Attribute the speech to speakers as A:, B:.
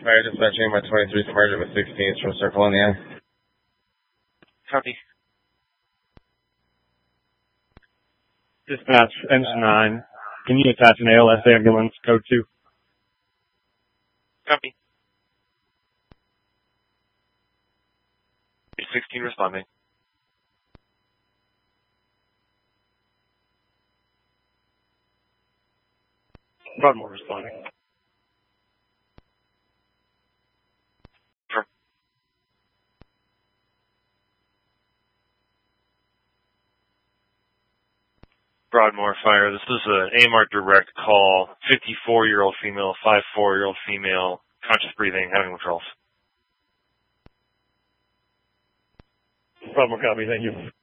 A: Fire dispatching my 23 Sergeant with 16s from Circle in the air.
B: Copy.
C: Dispatch, Engine 9. Can you attach an ALS ambulance, code 2?
B: Copy. 16 responding.
C: Broadmoor responding.
B: Sure. Broadmoor Fire. This is an AMR direct call. 54-year-old female, 54-year-old female, conscious breathing, having withdrawals.
C: Broadmoor copy, thank you.